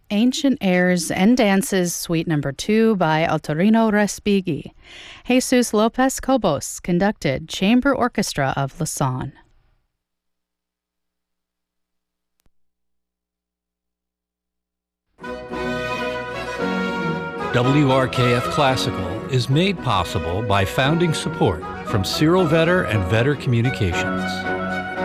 Ancient Airs and Dances, Suite Number 2 by Autorino Respighi. Jesus Lopez Cobos conducted Chamber Orchestra of Lausanne. WRKF Classical is made possible by founding support from Cyril Vetter and Vetter Communications.